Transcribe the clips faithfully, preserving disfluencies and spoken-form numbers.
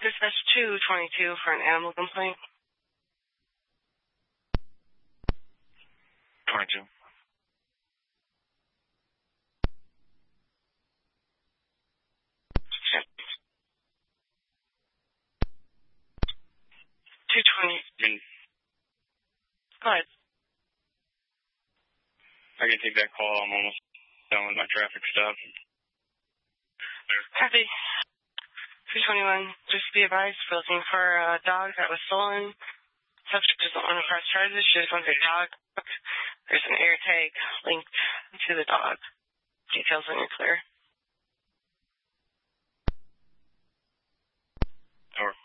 Dispatch two twenty-two for an animal complaint. twenty-two. two twenty. Go ahead. I can take that call. I'm almost done with my traffic stop. Copy. two twenty-one. Just be advised, we're looking for a dog that was stolen. Subject doesn't want to press charges. She just wants a dog. There's an air tag linked to the dog. Details when you're clear. Or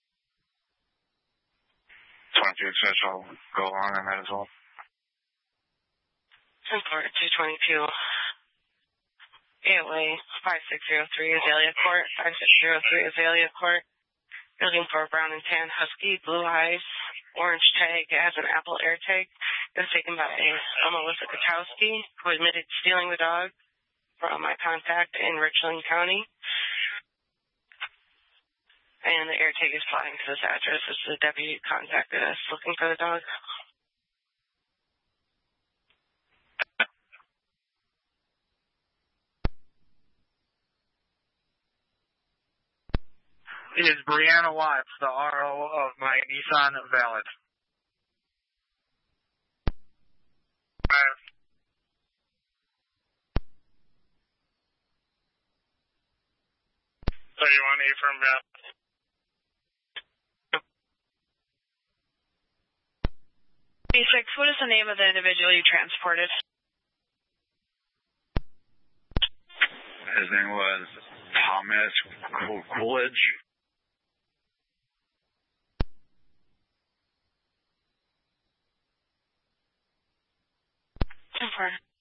twenty-two says I'll go along on that as well. ten four two twenty-two. A O A five six zero three Azalea Court. five six zero three Azalea Court. You're looking for a brown and tan husky, blue eyes, orange tag. It has an Apple air tag. It was taken by a Melissa Kotowski, who admitted stealing the dog from my contact in Richland County. And the air tag is flying to this address. This is the deputy who contacted us looking for the dog. Is Brianna Watts, the R O of my Nissan, valid? Uh, so you want A from valid? B six, what is the name of the individual you transported? His name was Thomas Coolidge. ten four.